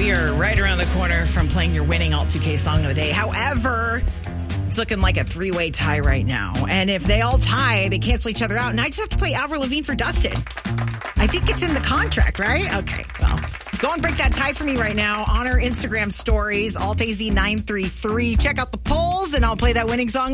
we are right around the corner from playing your winning Alt 2K song of the day. However, it's looking like a three-way tie right now. And if they all tie, they cancel each other out. And I just have to play Avril Lavigne for Dustin. I think it's in the contract, right? Okay, well, go and break that tie for me right now on our Instagram stories, AltAZ933. Check out the polls, and I'll play that winning song